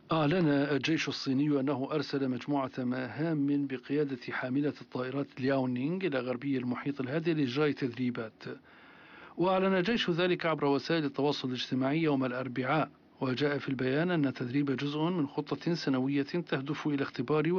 أعلن الجيش الصيني أنه أرسل مجموعة مهام بقيادة حاملة الطائرات لياونينغ إلى غربي المحيط الهادئ لإجراء تدريبات. وأعلن الجيش ذلك عبر وسائل التواصل الاجتماعي يوم الأربعاء، وجاء في البيان أن التدريب جزء من خطة سنوية تهدف إلى اختبار